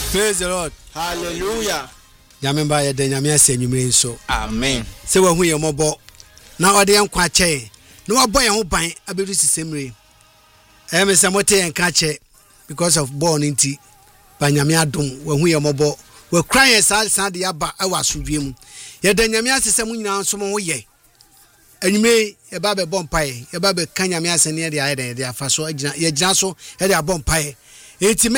Praise the Lord. Hallelujah. Yamemba ya de nyame ase nwumire nso. Amen. Se wa hu ye mobo na ode yankwa che na wa boy ho ban abedu sisemre. Me se mote yanka che because of born nti ba nyame adom wa hu ye mobo we cry sa de aba awa sodwe mu. Ye de nyame ase se mu nyina nso mo ho ye. Anwumire ye ba be bompae ye ba be kan nyame ase ne de aye de afa so agina ye gina so ye de abompae. Enti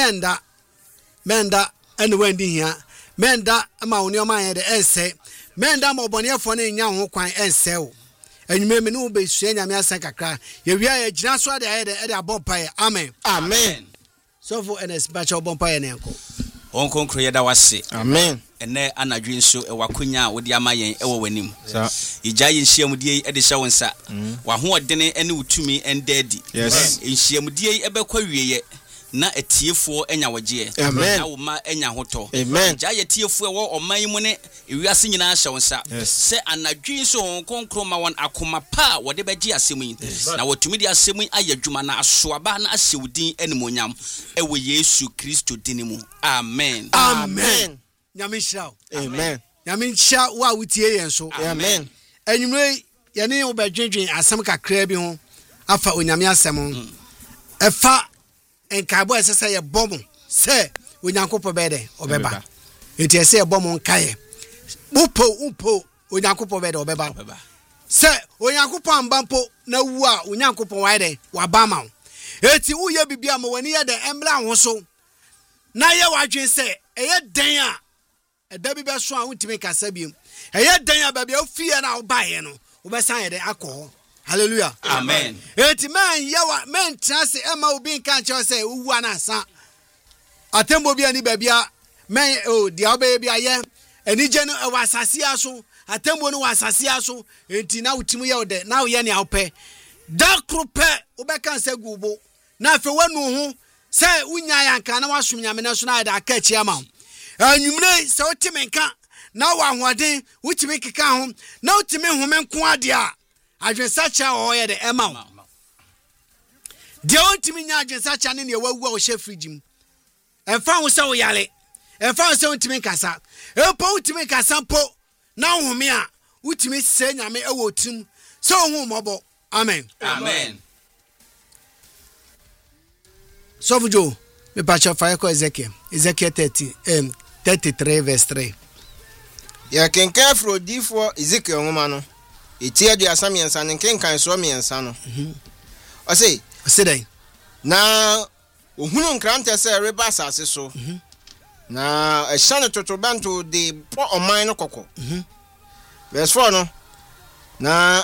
menda ene wendi hia menda ama woni oma ye de ense menda ma obonefo na nya ho kwan ense wo anwume me no be sua nyame asan kakra ye wia ye gina so de aye de abompa. Amen. Amen. So for ns bacha abompa ye ne nko onkonkro ye da wase. Amen. Ene anadwe nso ewakonya wodi ama yen ewo wanim ijaye nhyiamudie e de hye wonsa wa ho odene ene utumi endadi. Yes. Nhyiamudie ebekwa wieye na etiefo enya waje na wo ma enya hoto. Amen. Jaye tiefo ewo oman mu ne ewiase nyina hye wonsa se anadwe nso onkonkro ma won akoma pa wode beji asemu yi na wotumi di asemu ayadwuma na asoaba na asewudin enimonyam ewo Yesu Kristo dinimu. Amen. Amen. Nyame shao. Amen. Nyame sha wa wutie yen so. Amen. Anwumre ye ne obadwedwen asem kakra bi ho afa onyame asem efa enkabo esese ye bom se onyankopɔ bede obeba enti ese ye bom nkaye upo onyankopɔ bede obeba se onyankopɔ ambampo na wu a onyankopɔ waide wabama enti uye bibia ma wani ye de embra ho so na ye wadwen se eye den a eda bi beso a untimi kasa biem eye den a babia ofie na obaye no obesan ye de akɔ. Hallelujah. Amen. Eti man yawa men trase ema obi nka che say uwu anasa atembo bia ni babia men dia obe bia ye enije no wasase aso atembo no wasase aso enti na utimu ye ode na ye ne awpe da krope obeka nse gubo na afi wanu hu say unya yanka na wasum nyame na so na da aka chi ama anwumre se otime nka na wa hoden utimi keka ho na utimi home nko ade a adwensacha oye de ema de ontimi nya adwensacha ne wawu a o hye frigim emfa wo se wo yale emfa wo se ontimi kasa epo ontimi kasa po na home a utimi se nyame ewo tim so hu mobo. Amen. Amen. So vujo me pacha fa ko Ezekiel 33 verse 3 ya kenkan frodifo Ezekiel ngoma no etia di asamiensa ne kenkan so miensa no o say dai na ohunu nkrante se reba asase so na ehane totobanto de po oman no kokko verse 4 no na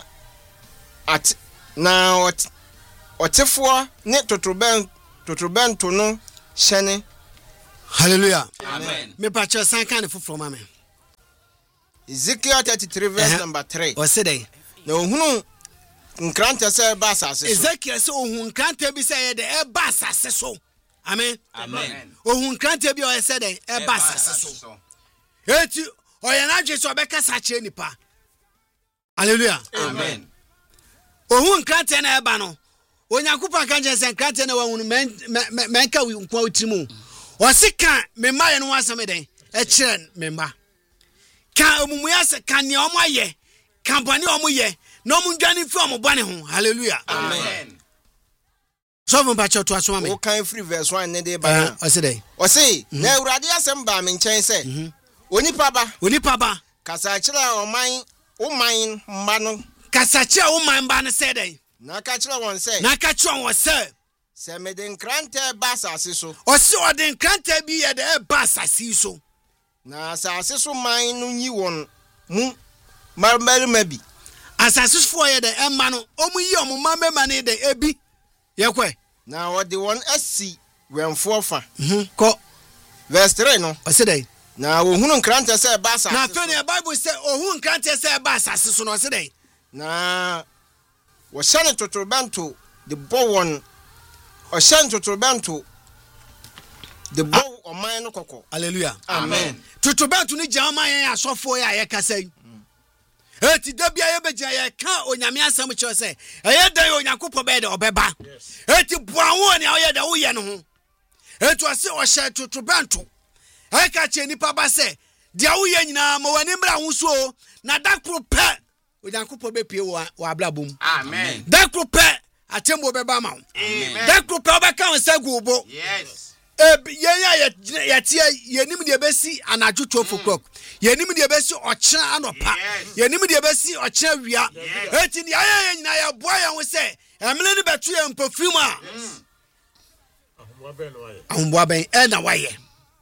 otefo ne totobanto no hyene. Hallelujah. Amen. Me pacha san kan foforo ma me Ezekiel 33 verse number 3. o say dai na ohunu nkrante se ba asase so. Ezekiel se ohun nkrante bi se ye de e ba asase so. Amen. Amen. Ohun nkrante bi o se de e ba asase so. Eti oya na dwe so be kasa kire nipa. Hallelujah. Amen. Ohun nkrante na e ba no onyakupa kan je se nkrante na wahunu menka nkwa utimu o sika me maye no wasame den e kire me ma kan omumuya se kan ne omoye kan bone omoye no mundwane fi omobone ho. Hallelujah. Amen. So from bacho to asoma me O kan free verse 1 ne de ba o say dai o say na Awurade asem ba me nchen se onipa ba kasa kire oman mba no kasa kire oman ba no say dai na ka kire won se se me de nkrante ba asase so o se o de nkrante bi ye de ba asase so na asase so man no nyi won mu marmarima bi asase fo ye de emma no omu yi omu mamema ne de ebi ye kwe na o de won asi wenfo fa ko verse 3 no o say dai na ohunu nkrante se ba asase na fe ne Bible say ohun nkrante se ba asase so no say dai na wo shane totobanto de bowon o shane totobanto de bow oman no kokko. Hallelujah. Amen. Totobanto ni jama yen asofo ya ye kasai eti dabia ye beja ye ka onyame asam che se eye dan onyankopɔ be de obeba eti boawo ne oye da wo ye no ho etu ase o hye totobanto eka che nipa ba se dia wo ye nyina ma wani mbra ho so na dakro pe Onyankopon be pie wo ablabom Amen. dakro pe atembo be ba ma Amen. dakro pe obeka won sagubo Yes. Yetia yenim de besi anadwo 12 o'clock yenim de besi ochira anopa yenim de besi ochira wia eti ni aye nyina ya boa ya ho se emle ne betu ya mpofim a ahomboa ben na waye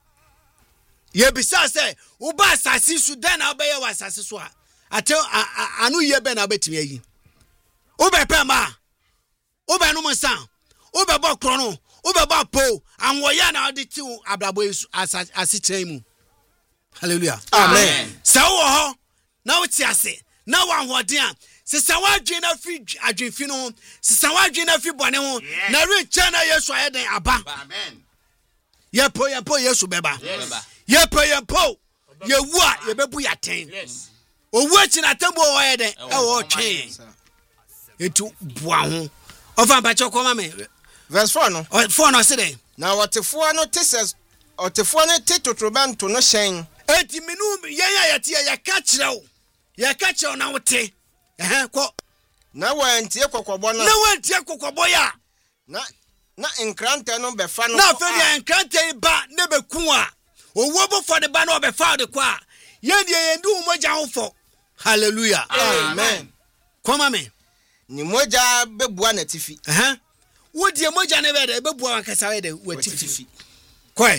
ye bisa se wo ba asase su den na obaye wa asase so a ate anu ye ben na betimi ayi wo be pema wo be no msan wo be bo kro no Ubaba po anwoya na odi ti abrabo yesu asikyerɛ mu. Hallelujah. Amen. Sa wo ho na wo ti ase na wo ahoden a sesa wadwen na fi adwenfi no sesa wadwen na fi bɔne ho na recha na yesu ayɛden aba. Amen. Yepo yesu beba. Yepo yewu a yebebu yaten. Yes. Owu achi na tembo wo ayɛden ɛwɔ twen. Etu bua ho. Ofa mpacho koma me. Verse 4 no. 4 no se dey. Na watefoɔ no te sɛ ɔtefoɔ no te totorobɛnto no hyɛn. Eti minu yɛn a yɛte yɛka kyerɛw na wote kɔ Na wɔantie kɔkɔbɔ no. na wantie kokɔbɔ ya Na nkrantɛ no bɛfa no. na afɛn yɛ nkrantɛ ba ne beku a owo bofo de ba na ɔbɛfa de kɔ a yɛn deɛ yɛn di umogya ho fɔ. Hallelujah. Amen. Kɔma me Ni mogya bɛbua n'atifi. wo die mogya ne bɛ de bɛbua wankasa bɛ de watifi kɔɛ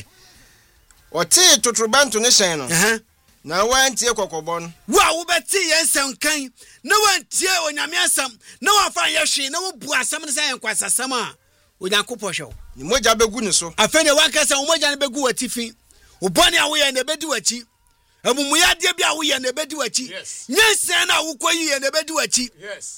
Ɔte totorobɛnto no hyɛn no. Na wɔantie kɔkɔbɔ no. wo a wobɛte yɛn nsɛm kan na wantie onyame asɛm na wafa yɛ hwe na wo bu asɛm ne sɛ yɛn kwasasɛm a Onyankopɔn hwɛ wo. Ni mogya bɛgu ne so. Afɛn de wankasa wo mogya ne bɛgu watifi wo bɔne a woyɛ ne bɛdi wachi amumuyade bi a woyɛ ne bɛdi wachi nyɛnsɛn na wokɔ yi yɛ ne bɛdi wachi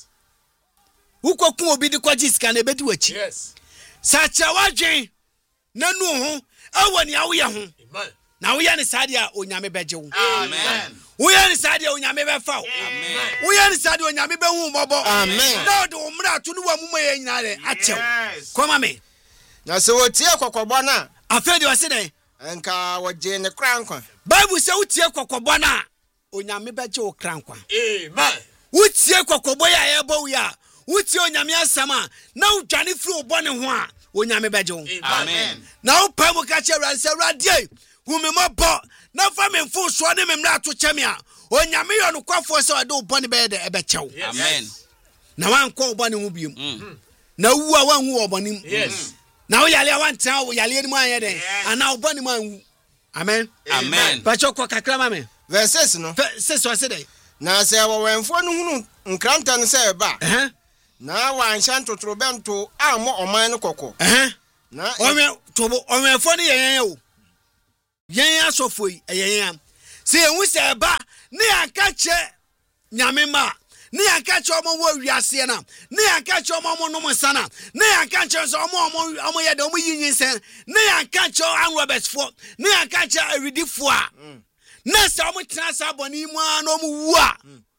wokɔ ku obi de kɔgye sika ne bɛdi wachi sa kyerɛ wadwen na nu ho ɛwɔ ne awoyɛ ho na woyɛ ne saa deɛ a onyame bɛgye wo. Amen. Woyɛ ne saa deɛ onyame bɛfa wo. Woyɛ ne saa deɛ onyame bɛhu mmɔbɔ. Amen. Na ɔde wo mmara ato no wa mumɔ yɛ nyinaa de akyɛw. Kɔma me Na sɛ wɔtie kɔkɔbɔ no a. afɛn de ɔse dɛn Nka wɔgye ne kra nkwa. Bible sɛ wotie kɔkɔbɔ no a onyame bɛgye wo kra nkwa. Amen. Wotie kɔkɔbɔ yɛ a yɛbɔ wo yɛ a wotie onyame asɛm a na wodwane firi wo bɔne ho a onyame bɛgye wo. Amen. Na wo pa mu ka kyerɛ Awurade sɛ Awurade hu me mmɔbɔ na fa me mfomsoɔ ne me mmara ato kyɛ me a onyame yɛ nokwafoɔ sɛ ɔde wo bɔne bɛyɛ dɛ ɛbɛkyɛ wo. Amen. Na wankɔ wo bɔne ho biom na wu a wanhu wɔ bɔne mu na wo yale a wantena wo yale no mu anyɛ dɛn anaa wo bɔne mu anwu. Amen. Amen. Pakyɛ kɔ kakra ma me Verse 6 no. sɛ ɔse dɛn Na sɛ wɔwɛmfoɔ no hunu nkrantɛ no sɛ ɛba. Na wɔanhyɛ ntotorobɛnto ammɔ ɔman no kɔkɔ. Na ɔmɛfoɔ no yɛyɛn o yɛn asɔfo yi ɛyɛn sɛ yɛhu sɛ ɛba ne yɛnka kyɛ nyame ma ne yɛnka kyɛ ɔmo wɔ wiaseɛ no ne yɛnka kyɛ ɔmo nom nsa no ne yɛnka kyɛ sɛ ɔmo yɛ dɛ ɔmo yi nyinsɛn ne yɛnka kyɛ anrɔbɛsfoɔ ne yɛnka kyɛ awidifoɔ a na sɛ ɔmo tena saa bɔne yi mu a na ɔmo wu a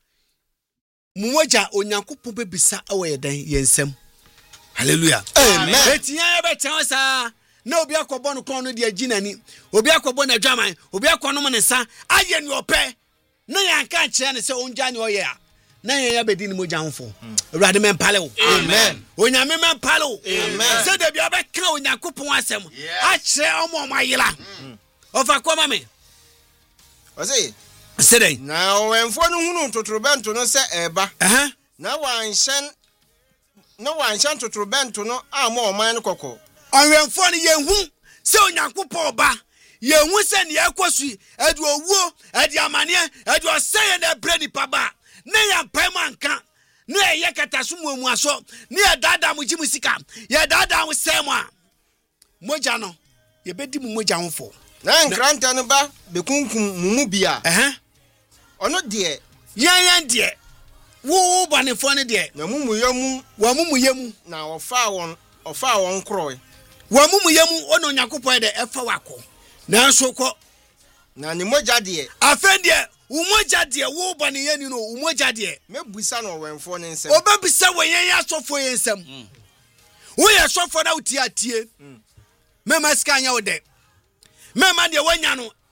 mumogya Onyankopɔn bɛbisa ɛwɔ yɛ dɛn yɛn nsɛm. Hallelujah. Amen. Eti ya bɛtɛn saa na obi akɔbɔ no kɔn no de agi nani obi akɔbɔ na dwaman obi akɔnom ne nsa ayɛ ne ɔpɛ na yɛnka kyerɛ ne sɛ ongya ne ɔyɛ a na yɛn bɛdi ne mogya hofo. Awurade mɛmpale wo. Amen. Onyame mɛmpale wo. Amen. Sɛ da bia bɛka Onyankopɔn asɛm akyerɛ ɔmo ayela ɔfa kɔma me Ɔse sɛ dɛn na wɔwɛmfoɔ no hunu ntotorobɛnto no sɛ ɛba. Na wɔanhyɛ ntotorobɛnto no ammɔ ɔman no kɔkɔ. ɔwɛmfoɔ no yɛhu sɛ Onyankopɔn ɔba yɛhu sɛ ne yɛkɔ so ɛde owuo ɛde amanneɛ ɛde ɔsɛeɛ na ɛbrɛ nipa ba na yɛmpae mu anka na ɛyɛ kataso muamuaso na yɛdaadaa mo gye mu sika yɛdaadaa mo sɛe mu a mogya no yɛbɛdi mu mogya ho fo. Na nkrantɛ no ba bɛkunkum mu bi a. Ɔno deɛ. Yɛn deɛ wo bɔnefoɔ no deɛ Na mumuyɛ mu. wɔmumuyɛ mu Na ɔfaa wɔn korɔe. wɔmumuyɛ mu ɔne Onyankopɔn dɛ ɛfa wakɔ nanso kɔ Na ne mogya deɛ. afɛn deɛ wo mogya deɛ wo bɔneyɛni no wo mogya deɛ Mɛbusa no ɔwɛmfoɔ ne nsɛm. obɛbisa wɔ yɛn asɔfoɔ yɛn nsɛm woyɛ sɔfoɔ na wotie atie mɛma sika nyɛ wo dɛ mɛma deɛ woanya no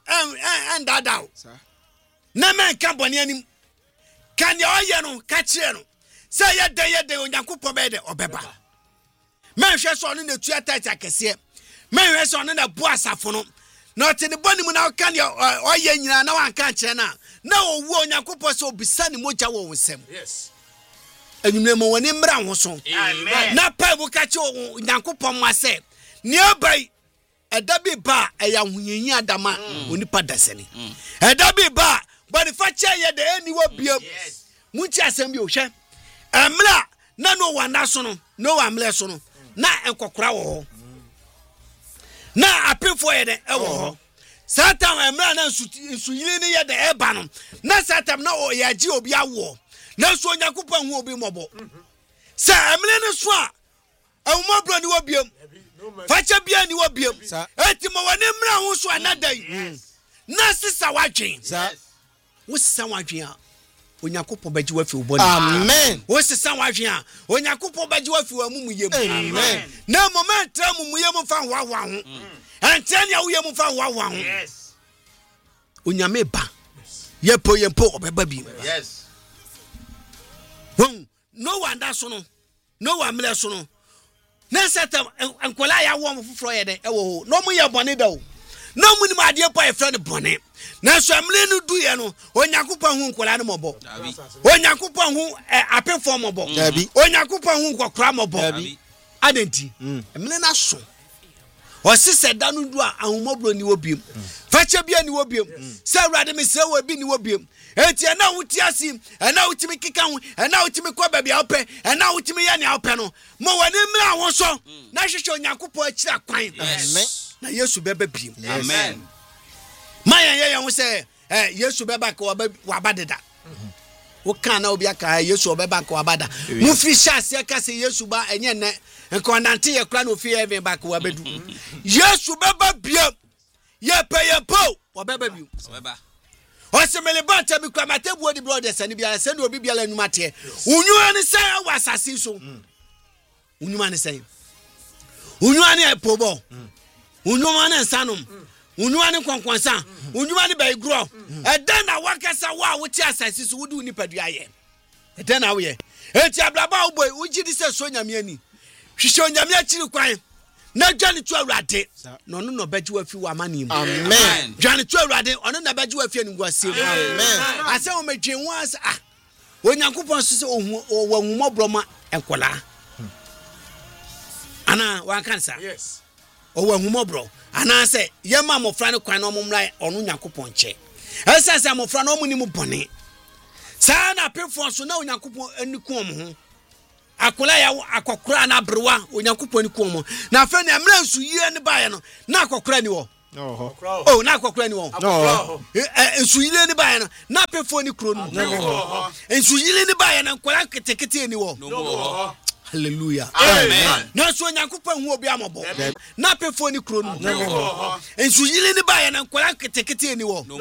and dadao na men ka boni anim kan ya oye no ka kire no say ye de onyankopon be de obeba men hwe so no na tu atata kese men hwe so no na bu asafo no na te ne boni mu na kan ya oye nyina na wan ka kire na owu onyankopon so obisa ne moja wo wonsem Yes. enyumle mo woni mra ho so Amen. na pa bu ka kire onyankopon ma se ne abai edabi ba eya hunyenyi adama onipa dasani edabi ba but fa che ye de eni wo biem munchi asem bi o hwe emla na no wana so no no wa mle so no na enkokora wo na apefo ye de e wo satan emla na nsuyiri ni ye de e ba no na satan na o ya ji obi awo na so onyakopa hu obi mobo sa emle ne so a awumabro ni wo biem facha bia ni wo biem eti mo wani mra ho so anadai na sisa wadwen wo sisa wadwen a onyakopo baji wa fi uboni Amen. wo sisa wadwen a onyakopo baji wa fi wa mumuyem Amen. na moment tra mumuyem fa wa ho antani a wo yem fa wa ho Yes. onyame ba yempo obeba bi Yes. no wanda so no wa mle so no na seta enkola ya wo mfufro ye de ewo no mu ye bone da o no mu ni ma de pa e friend bone na so amle no du ye no onyakopa hu nkola no mobo onyakopa hu apefo mobo onyakopa hu nkokora mobo adenti amle na so o sise da no du a ahumobro ni wobiem fache bia ni wobiem se awrade me se wo bi ni wobiem enti na wuti asi na wutimi kika hu na wutimi kwa baba ya ope na wutimi ya ni ope no mo wani mra ho so na hwehwe onyakopo akira kwan na Yesu beba biem Amen. maya ye hu se Yesu beba ka wabadeda wo kan na obi aka Yesu beba ka wabada mu fi hyase ka se Yesu ba enye ne nkonante ye kra na ofi heaven ba ka wabedu Yesu beba biem ye po wabeba biem Obeba. Osemele banta bi kwa matebu odi brothers ani bia se no obi bia la nwuma te unyu ani se wa asase so unyu ani se unyu ani epobo unyu ani nsanom unyu ani kwankwansa unyu ani baigro eda na wakasa wa wuti asase so wudi uni padua ye eda na wo ye enti ablaba wo boy ugidi se so nyame ani hwehwe nyame akiri kwan na dwane tu awrade no no beji wa fi wa mani mu Amen. dwane tu awrade ono na beji wa fi ani ngwase Amen. ase o medwen ho ase onyankopon so se wa humobroma enkola ana wa kansa Yes. o wa humobro ana se yema mofra ne kwan no momra ono nyankopon che ese se mofra no mu ni mu bone sa na pefo so na onyankopon aniku ho akola ya akokora na brewa onyankopon ni kuomo na afa na emra nsu yie ne bae no na akokora ni wo oh na akokora ni wo nsu yie ne bae no na pefo ni kro no nsu yie ne bae na nkola ketekete ni wo hallelujah Amen. na so onyankopon hu obi amobo na pefo ni kro no nsu yie ne bae na nkola ketekete ni wo